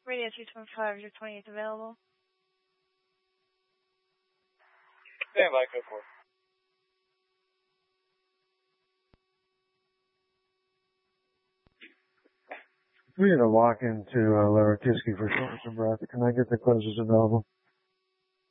Radio 225, your 28th available. Stand by, code 4. We're going to walk into Lower Kiski for shortness of breath. Can I get the closest available?